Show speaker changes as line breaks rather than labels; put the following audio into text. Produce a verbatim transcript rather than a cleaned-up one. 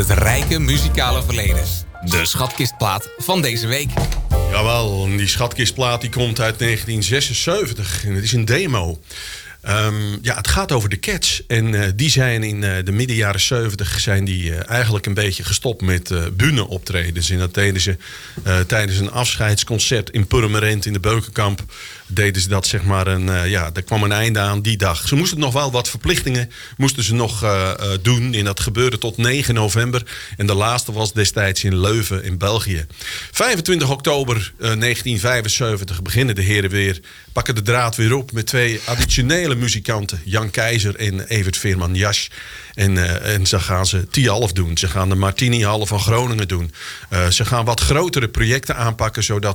het rijke muzikale verleden. De schatkistplaat van deze week.
Jawel, die schatkistplaat die komt uit negentien zesenzeventig en het is een demo. Um, ja, het gaat over de Cats. En uh, die zijn in uh, de midden jaren zeventig zijn die uh, eigenlijk een beetje gestopt met uh, bühneoptredens. En dat deden ze uh, tijdens een afscheidsconcert in Purmerend in de Beukenkamp. Deden ze dat, zeg maar, een, uh, ja, er kwam een einde aan die dag. Ze moesten nog wel wat verplichtingen moesten ze nog uh, uh, doen. En dat gebeurde tot negen november. En de laatste was destijds in Leuven in België. vijfentwintig oktober uh, negentien vijfenzeventig beginnen de heren weer. Pakken de draad weer op met twee additionele muzikanten. Jan Keizer en Evert Veerman-Jasch. En, uh, en ze gaan ze Tialf doen. Ze gaan de Martini Hallen van Groningen doen. Uh, ze gaan wat grotere projecten aanpakken, zodat